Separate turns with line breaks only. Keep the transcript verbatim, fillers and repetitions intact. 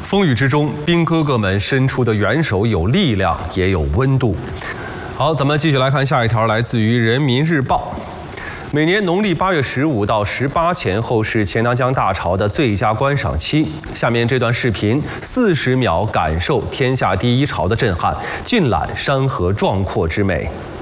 风雨之中，兵哥哥们伸出的援手有力量，也有温度。好，咱们继续来看下一条，来自于《人民日报》。每年农历八月十五到十八前后是钱塘江大潮的最佳观赏期。下面这段视频，四十秒感受天下第一潮的震撼，尽览山河壮阔之美。